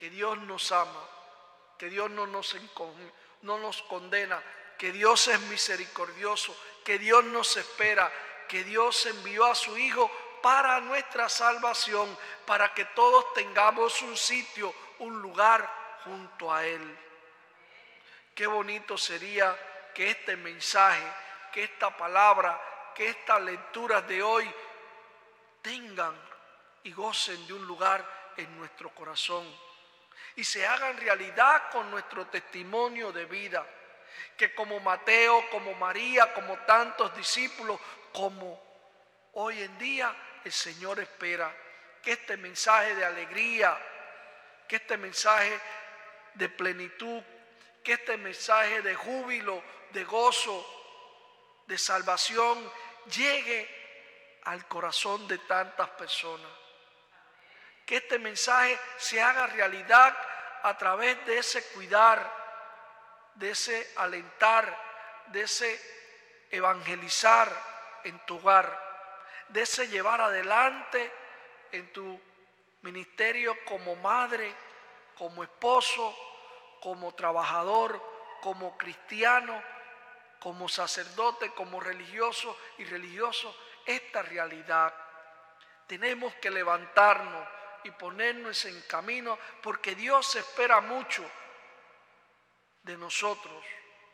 que Dios nos ama, que Dios no nos condena, que Dios es misericordioso, que Dios nos espera, que Dios envió a su Hijo para nuestra salvación, para que todos tengamos un sitio, un lugar junto a Él. Qué bonito sería que este mensaje, que esta palabra, que estas lecturas de hoy tengan y gocen de un lugar en nuestro corazón y se hagan realidad con nuestro testimonio de vida, que como Mateo, como María, como tantos discípulos, como hoy en día el Señor espera que este mensaje de alegría, que este mensaje de plenitud, que este mensaje de júbilo, de gozo, de salvación llegue al corazón de tantas personas. Que este mensaje se haga realidad a través de ese cuidar, de ese alentar, de ese evangelizar en tu hogar, de ese llevar adelante en tu ministerio como madre, como esposo, como trabajador, como cristiano, como sacerdote, como religioso y religioso, esta realidad. Tenemos que levantarnos y ponernos en camino porque Dios espera mucho de nosotros,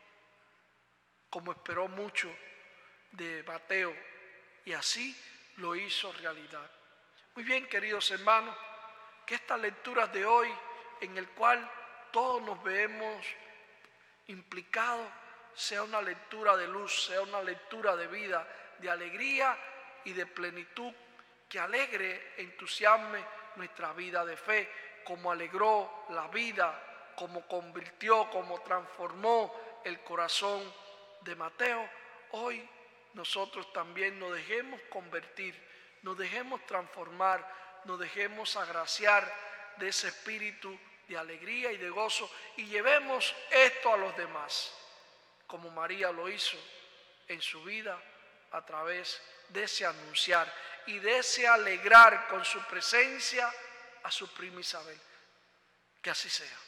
como esperó mucho de Mateo, y así lo hizo realidad. Muy bien, queridos hermanos, que estas lecturas de hoy, en el cual todos nos vemos implicados, sea una lectura de luz, sea una lectura de vida, de alegría y de plenitud, que alegre, entusiasme nuestra vida de fe, como alegró la vida, como convirtió, como transformó el corazón de Mateo. Hoy nosotros también nos dejemos convertir, nos dejemos transformar, nos dejemos agraciar de ese espíritu de alegría y de gozo y llevemos esto a los demás, como María lo hizo en su vida a través de ese anunciar y de ese alegrar con su presencia a su prima Isabel. Que así sea.